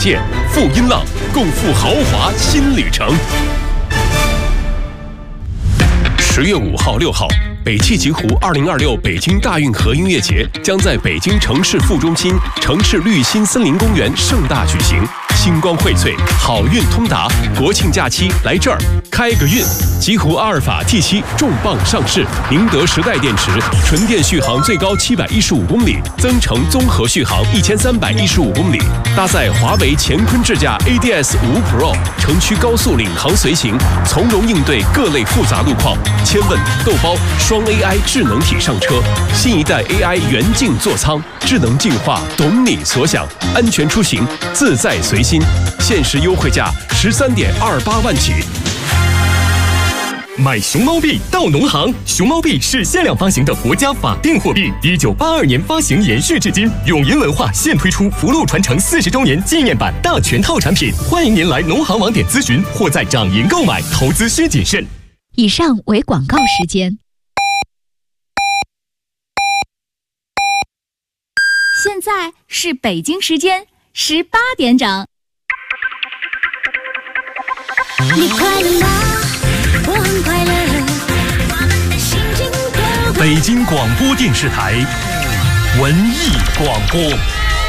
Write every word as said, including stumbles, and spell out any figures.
界，赴音浪，共赴豪华新旅程。十月五号、六号，北汽极狐二零二六北京大运河音乐节将在北京城市副中心城市绿心森林公园盛大举行。星光荟萃，好运通达，国庆假期来这儿开个运！极狐阿尔法 T 七重磅上市，宁德时代电池，纯电续航最高七百一十五公里，增程综合续航一千三百一十五公里，搭载华为乾坤智驾 A D S 五 Pro， 城区高速领航随行，从容应对各类复杂路况。千问豆包双 A I 智能体上车，新一代 A I 元镜座舱，智能进化，懂你所想，安全出行，自在随心。限时优惠价十三点二八万起。 买熊猫币到农行，熊猫币是限量发行的国家法定货币，一九八二年发行延续至今。永银文化现推出福禄传承四十周年纪念版大全套产品，欢迎您来农行网点咨询或在掌银购买，投资需谨慎。 以上为广告时间。 现在是北京时间十八点整。 你快乐吗？我很快乐，我们的心情都北京广播电视台文艺广播。